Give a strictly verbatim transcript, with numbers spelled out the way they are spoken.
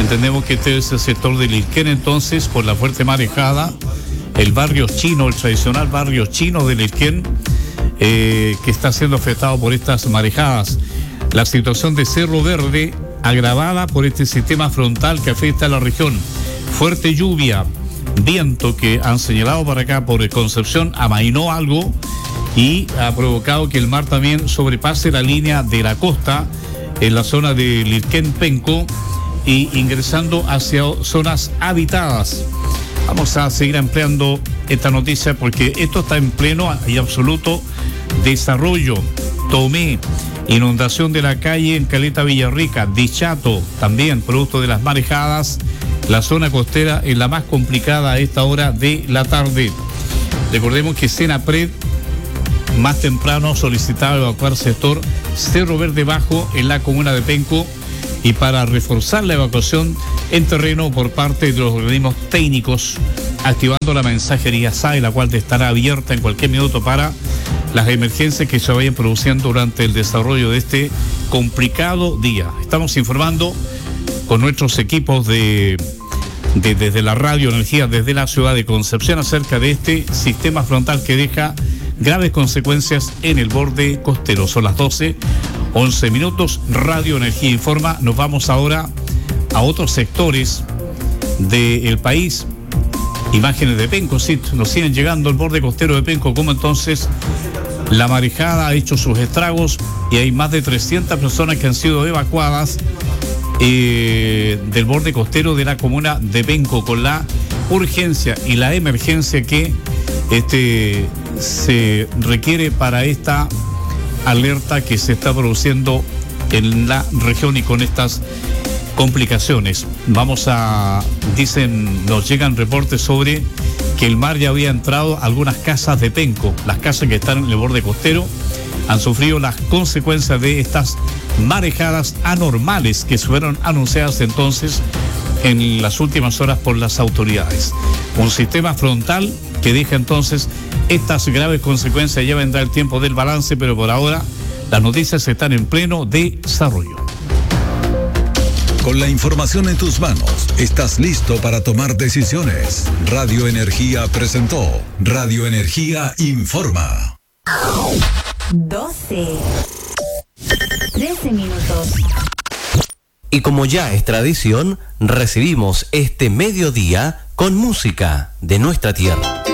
Entendemos que este es el sector del Lirquén, entonces, por la fuerte marejada, el barrio chino, el tradicional barrio chino del Lirquén, eh, que está siendo afectado por estas marejadas. La situación de Cerro Verde, agravada por este sistema frontal que afecta a la región. Fuerte lluvia, viento que han señalado para acá por Concepción, amainó algo y ha provocado que el mar también sobrepase la línea de la costa en la zona de Lirquén-Penco y ingresando hacia zonas habitadas. Vamos a seguir ampliando esta noticia porque esto está en pleno y absoluto desarrollo. Tomé, inundación de la calle en Caleta Villarrica, Dichato, también producto de las marejadas. La zona costera es la más complicada a esta hora de la tarde. Recordemos que Senapred más temprano solicitaba evacuar sector Cerro Verde Bajo en la comuna de Penco y para reforzar la evacuación en terreno por parte de los organismos técnicos, activando la mensajería S A E, la cual estará abierta en cualquier minuto para las emergencias que se vayan produciendo durante el desarrollo de este complicado día. Estamos informando con nuestros equipos de, de desde la Radio Energía, desde la ciudad de Concepción, acerca de este sistema frontal que deja graves consecuencias en el borde costero. Son las doce, once minutos. Radio Energía informa. Nos vamos ahora a otros sectores del país. Imágenes de Penco, sí, nos siguen llegando al borde costero de Penco, como entonces la marejada ha hecho sus estragos y hay más de trescientas personas que han sido evacuadas eh, del borde costero de la comuna de Penco, con la urgencia y la emergencia que este se requiere para esta alerta que se está produciendo en la región y con estas complicaciones. Vamos a, dicen, nos llegan reportes sobre que el mar ya había entrado a algunas casas de Penco. Las casas que están en el borde costero han sufrido las consecuencias de estas marejadas anormales que fueron anunciadas entonces en las últimas horas por las autoridades. Un sistema frontal que deja entonces estas graves consecuencias. Ya vendrá el tiempo del balance, pero por ahora las noticias están en pleno desarrollo. Con la información en tus manos, estás listo para tomar decisiones. Radio Energía presentó Radio Energía Informa. doce. trece minutos. Y como ya es tradición, recibimos este mediodía con música de nuestra tierra.